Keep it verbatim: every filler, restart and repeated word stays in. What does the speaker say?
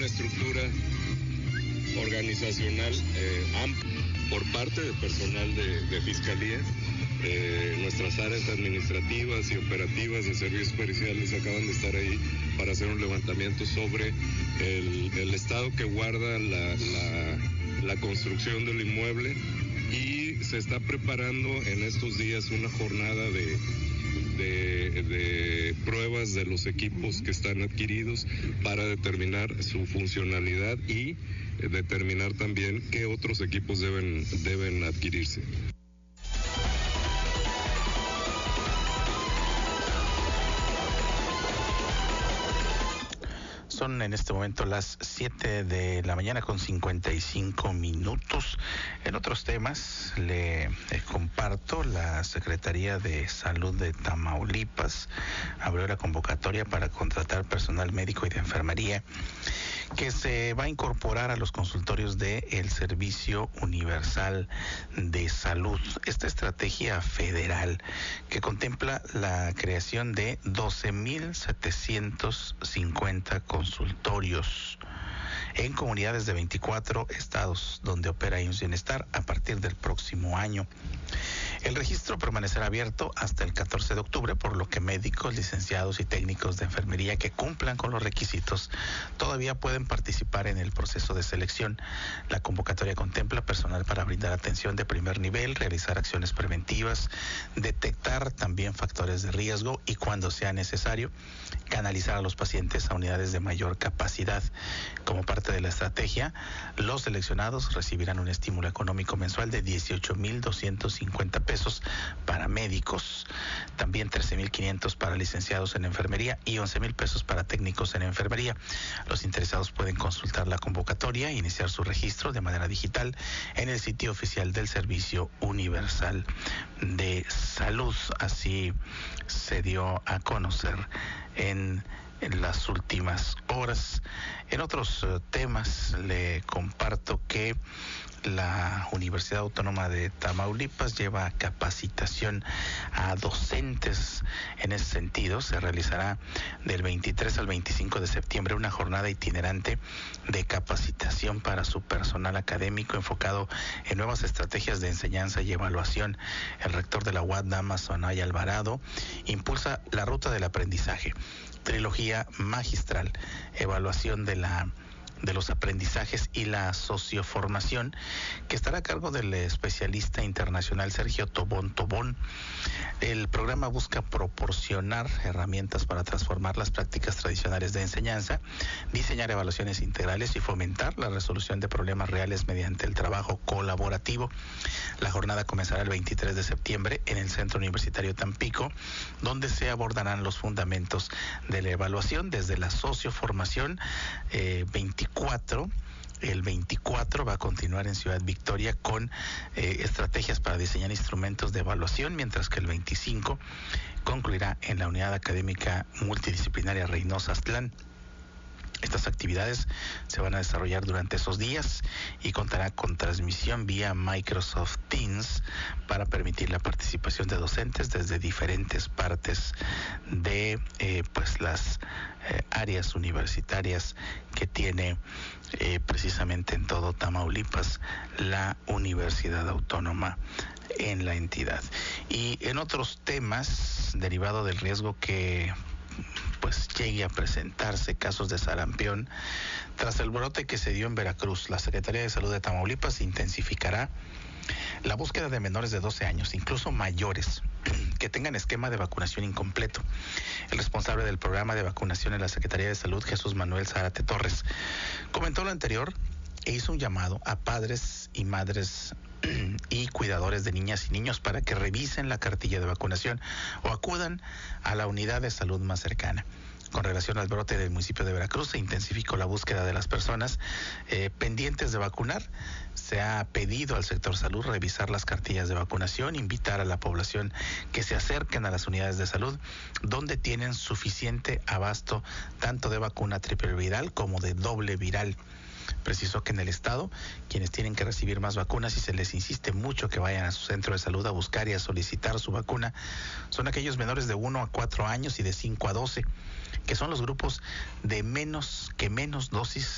estructura organizacional eh, amplia por parte del personal de, de Fiscalía. Eh, nuestras áreas administrativas y operativas de servicios periciales acaban de estar ahí para hacer un levantamiento sobre el, el estado que guarda la, la, la construcción del inmueble, y se está preparando en estos días una jornada de, de, de pruebas de los equipos que están adquiridos para determinar su funcionalidad y determinar también qué otros equipos deben, deben adquirirse. Son en este momento las siete de la mañana con cincuenta y cinco minutos. En otros temas, le eh, comparto, la Secretaría de Salud de Tamaulipas abrió la convocatoria para contratar personal médico y de enfermería que se va a incorporar a los consultorios del Servicio Universal de Salud. Esta estrategia federal que contempla la creación de doce mil setecientos cincuenta consultorios en comunidades de veinticuatro estados donde opera I M S S Bienestar a partir del próximo año. El registro permanecerá abierto hasta el catorce de octubre, por lo que médicos, licenciados y técnicos de enfermería que cumplan con los requisitos todavía pueden participar en el proceso de selección. La convocatoria contempla personal para brindar atención de primer nivel, realizar acciones preventivas, detectar también factores de riesgo y, cuando sea necesario, canalizar a los pacientes a unidades de mayor capacidad. Como parte de la estrategia, los seleccionados recibirán un estímulo económico mensual de dieciocho mil doscientos cincuenta pesos para médicos, también trece mil quinientos para licenciados en enfermería y once mil pesos para técnicos en enfermería. Los interesados pueden consultar la convocatoria e iniciar su registro de manera digital en el sitio oficial del Servicio Universal de Salud. Así se dio a conocer en en las últimas horas. En otros uh, temas, le comparto que la Universidad Autónoma de Tamaulipas lleva capacitación a docentes. En ese sentido, se realizará del veintitrés al veinticinco de septiembre una jornada itinerante de capacitación para su personal académico enfocado en nuevas estrategias de enseñanza y evaluación. El rector de la U A D, Damaso Anaya Alvarado, impulsa la ruta del aprendizaje, trilogía magistral, evaluación de la de los aprendizajes y la socioformación, que estará a cargo del especialista internacional Sergio Tobón Tobón. El programa busca proporcionar herramientas para transformar las prácticas tradicionales de enseñanza, diseñar evaluaciones integrales y fomentar la resolución de problemas reales mediante el trabajo colaborativo. La jornada comenzará el veintitrés de septiembre en el Centro Universitario Tampico, donde se abordarán los fundamentos de la evaluación desde la socioformación. eh, veinticuatro El veinticuatro va a continuar en Ciudad Victoria con eh, estrategias para diseñar instrumentos de evaluación, mientras que el veinticinco concluirá en la Unidad Académica Multidisciplinaria Reynosa Aztlán. Estas actividades se van a desarrollar durante esos días y contará con transmisión vía Microsoft Teams para permitir la participación de docentes desde diferentes partes de eh, pues las eh, áreas universitarias que tiene eh, precisamente en todo Tamaulipas la Universidad Autónoma en la entidad. Y en otros temas, derivado del riesgo que pues llegue a presentarse casos de sarampión tras el brote que se dio en Veracruz, la Secretaría de Salud de Tamaulipas intensificará la búsqueda de menores de doce años, incluso mayores, que tengan esquema de vacunación incompleto. El responsable del programa de vacunación en la Secretaría de Salud, Jesús Manuel Zárate Torres, comentó lo anterior e hizo un llamado a padres y madres y cuidadores de niñas y niños para que revisen la cartilla de vacunación o acudan a la unidad de salud más cercana. Con relación al brote del municipio de Veracruz, se intensificó la búsqueda de las personas eh, pendientes de vacunar. Se ha pedido al sector salud revisar las cartillas de vacunación, invitar a la población que se acerquen a las unidades de salud donde tienen suficiente abasto tanto de vacuna triple viral como de doble viral. Precisó que en el estado, quienes tienen que recibir más vacunas y se les insiste mucho que vayan a su centro de salud a buscar y a solicitar su vacuna, son aquellos menores de uno a cuatro años y de cinco a doce, que son los grupos de menos que menos dosis